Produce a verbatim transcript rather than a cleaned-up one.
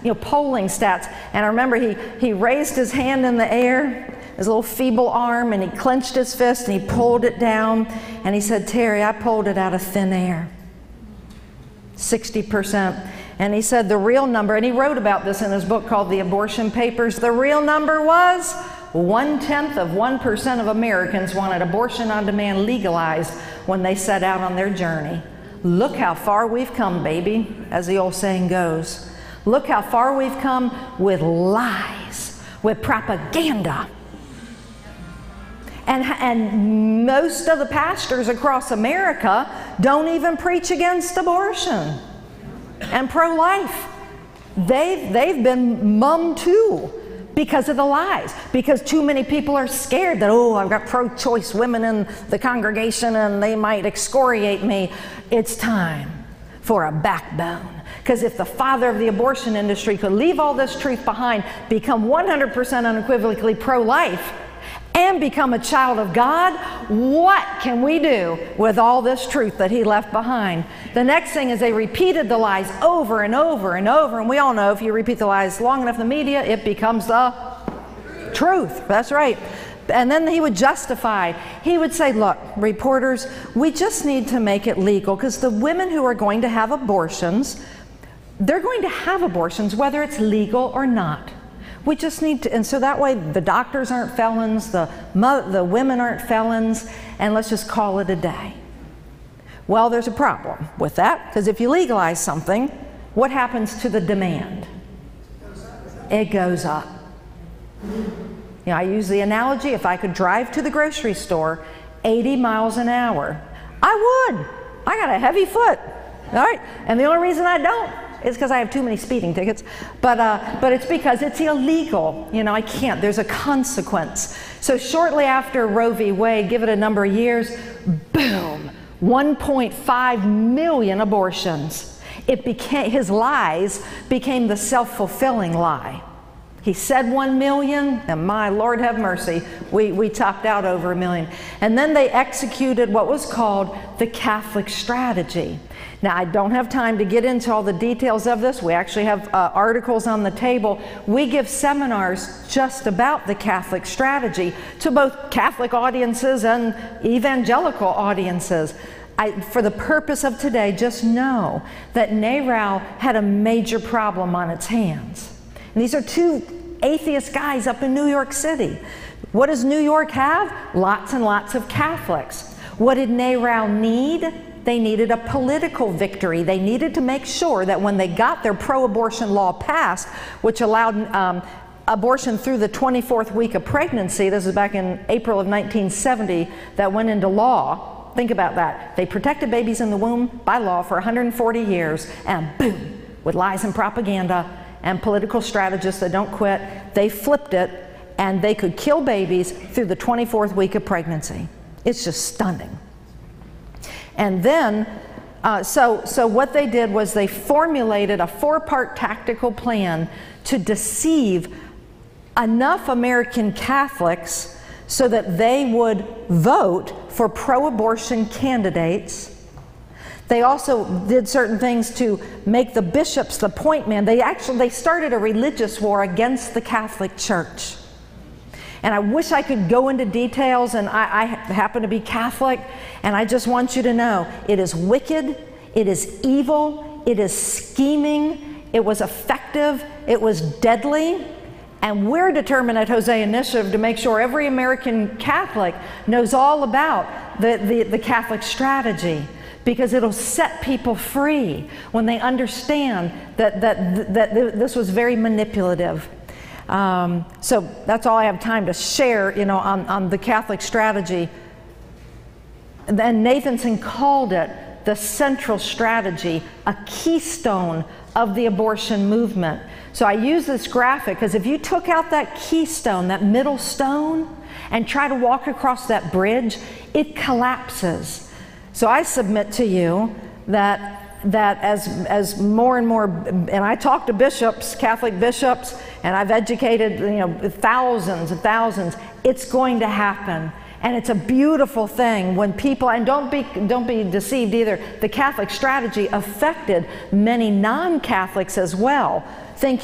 you know, polling stats. And I remember he, he raised his hand in the air, his little feeble arm, and he clenched his fist and he pulled it down. And he said, Terry, I pulled it out of thin air. sixty percent. And he said the real number, and he wrote about this in his book called The Abortion Papers, the real number was one-tenth of one percent of Americans wanted abortion on demand legalized when they set out on their journey. Look how far we've come, baby, as the old saying goes. Look how far we've come with lies, with propaganda. And, and most of the pastors across America don't even preach against abortion and pro-life. They've, they've been mum too because of the lies, because too many people are scared that, oh, I've got pro-choice women in the congregation and they might excoriate me. It's time for a backbone. Because if the father of the abortion industry could leave all this truth behind, become one hundred percent unequivocally pro-life, and become a child of God, what can we do with all this truth that he left behind? The next thing is they repeated the lies over and over and over, and we all know if you repeat the lies long enough in the media, it becomes the truth. That's right. And then he would justify. He would say, look, reporters, we just need to make it legal, because the women who are going to have abortions, they're going to have abortions whether it's legal or not. We just need to, and so that way the doctors aren't felons, the, the women aren't felons, and let's just call it a day. Well, there's a problem with that, because if you legalize something, what happens to the demand? It goes up. You know, I use the analogy, if I could drive to the grocery store eighty miles an hour, I would. I got a heavy foot, all right? And the only reason I don't is because I have too many speeding tickets, but, uh, but it's because it's illegal. You know, I can't, there's a consequence. So shortly after Roe v. Wade, give it a number of years, boom, one point five million abortions. It became, his lies became the self-fulfilling lie. He said one million, and my Lord have mercy, we, we topped out over a million. And then they executed what was called the Catholic strategy. Now, I don't have time to get into all the details of this. We actually have uh, articles on the table. We give seminars just about the Catholic strategy to both Catholic audiences and evangelical audiences. I, for the purpose of today, just know that NARAL had a major problem on its hands. And these are two atheist guys up in New York City. What does New York have? Lots and lots of Catholics. What did NARAL need? They needed a political victory. They needed to make sure that when they got their pro-abortion law passed, which allowed um, abortion through the twenty-fourth week of pregnancy, this is back in April of nineteen seventy, that went into law. Think about that. They protected babies in the womb by law for one hundred forty years, and boom, with lies and propaganda and political strategists that don't quit, they flipped it, and they could kill babies through the twenty-fourth week of pregnancy. It's just stunning. And then, uh, so, so what they did was they formulated a four-part tactical plan to deceive enough American Catholics so that they would vote for pro-abortion candidates. They also did certain things to make the bishops the point man. They actually they started a religious war against the Catholic Church. And I wish I could go into details, and I, I happen to be Catholic, and I just want you to know it is wicked, it is evil, it is scheming, it was effective, it was deadly, and we're determined at Hosea Initiative to make sure every American Catholic knows all about the, the, the Catholic strategy, because it'll set people free when they understand that, that, that this was very manipulative. Um, so that's all I have time to share, you know, on, on the Catholic strategy. Then Nathanson called it the central strategy, a keystone of the abortion movement. So I use this graphic because if you took out that keystone, that middle stone, and try to walk across that bridge, it collapses. So I submit to you that that as, as more and more, and I talk to bishops, Catholic bishops, and I've educated, you know, thousands and thousands, it's going to happen. And it's a beautiful thing when people, and don't be, don't be deceived either, the Catholic strategy affected many non-Catholics as well. Think